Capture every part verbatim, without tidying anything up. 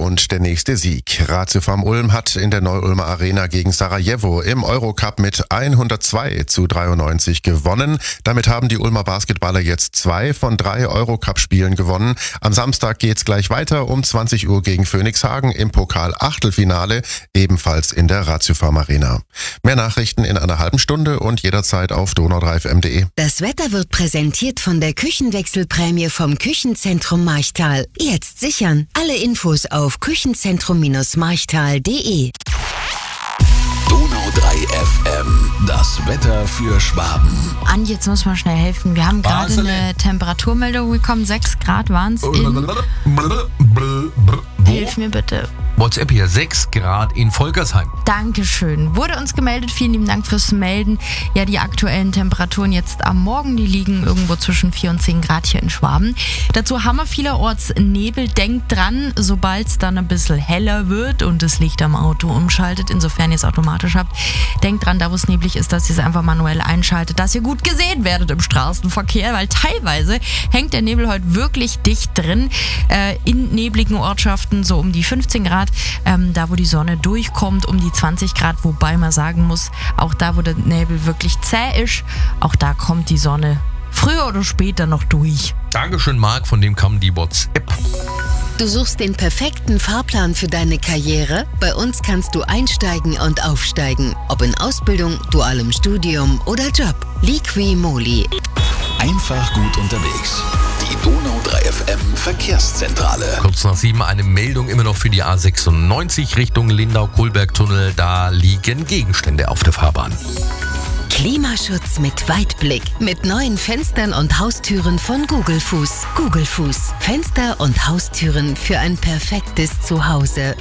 und der nächste Sieg. Ratiofarm Ulm hat in der Neu-Ulmer Arena gegen Sarajevo im Eurocup mit hundertzwei zu dreiundneunzig gewonnen. Damit haben die Ulmer Basketballer jetzt zwei von drei Eurocup-Spielen gewonnen. Am Samstag geht's gleich weiter um zwanzig Uhr gegen Phoenixhagen im Pokal-Achtelfinale, ebenfalls in der Ratiofarm Arena. Mehr Nachrichten in einer halben Stunde und jederzeit auf donau drei f m punkt de. Das Wetter wird präsentiert von der Küchenwechselprämie vom Küchenzentrum Marchtal. Jetzt sichern. Alle Infos auf küchenzentrum marchtal punkt de. Donau drei F M, das Wetter für Schwaben. Andi, jetzt muss man schnell helfen. Wir haben gerade eine Temperaturmeldung bekommen. sechs Grad waren es in... Hilf mir bitte. WhatsApp hier, sechs Grad in Volkersheim. Dankeschön. Wurde uns gemeldet. Vielen lieben Dank fürs Melden. Ja, die aktuellen Temperaturen jetzt am Morgen, die liegen irgendwo zwischen vier und zehn Grad hier in Schwaben. Dazu haben wir vielerorts Nebel. Denkt dran, sobald es dann ein bisschen heller wird und das Licht am Auto umschaltet, insofern ihr es automatisch habt, denkt dran, da wo es neblig ist, dass ihr es einfach manuell einschaltet, dass ihr gut gesehen werdet im Straßenverkehr, weil teilweise hängt der Nebel heute wirklich dicht drin. Äh, in nebligen Ortschaften so um die fünfzehn Grad. Ähm, da wo die Sonne durchkommt, um die zwanzig Grad, wobei man sagen muss, auch da wo der Nebel wirklich zäh ist, auch da kommt die Sonne früher oder später noch durch. Dankeschön, Marc, von dem kam die WhatsApp. Du suchst den perfekten Fahrplan für deine Karriere? Bei uns kannst du einsteigen und aufsteigen. Ob in Ausbildung, dualem Studium oder Job. Liqui-Moly. Einfach gut unterwegs. Die Donau drei F M Verkehrszentrale. Kurz nach sieben eine Meldung immer noch für die A sechsundneunzig Richtung Lindau-Kohlberg-Tunnel. Da liegen Gegenstände auf der Fahrbahn. Klimaschutz mit Weitblick. Mit neuen Fenstern und Haustüren von Google Fuß. Google Fuß. Fenster und Haustüren für ein perfektes Zuhause.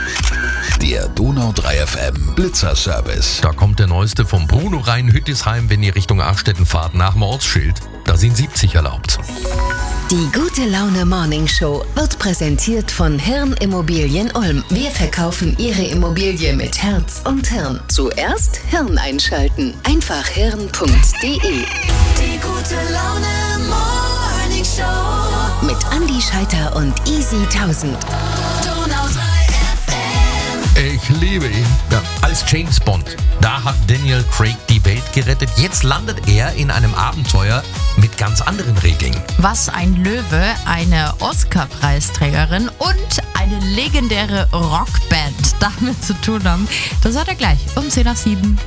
Der Donau drei F M Blitzerservice. Da kommt der neueste vom Bruno rein, Hüttisheim, wenn ihr Richtung Arstetten fahrt, nach dem Ortsschild. Da sind siebzig erlaubt. Die Gute Laune Morning Show wird präsentiert von Hirn Immobilien Ulm. Wir verkaufen Ihre Immobilie mit Herz und Hirn. Zuerst Hirn einschalten. Einfach hirn punkt de. Die Gute Laune Morning Show Mit Andi Scheiter und Easy tausend. Donau drei F M. Ich liebe ihn. Ja, als James Bond. Da hat Daniel Craig die Welt gerettet. Jetzt landet er in einem Abenteuer mit ganz anderen Regeln. Was ein Löwe, eine Oscar-Preisträgerin und eine legendäre Rockband damit zu tun haben, das hat er gleich um zehn nach sieben.